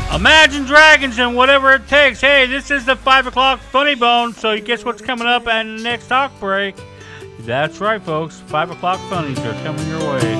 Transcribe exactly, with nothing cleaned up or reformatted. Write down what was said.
Imagine Dragons and whatever it takes. Hey, this is the five o'clock Funny Bone, so you guess what's coming up at the next talk break? That's right, folks. five o'clock Funnies are coming your way.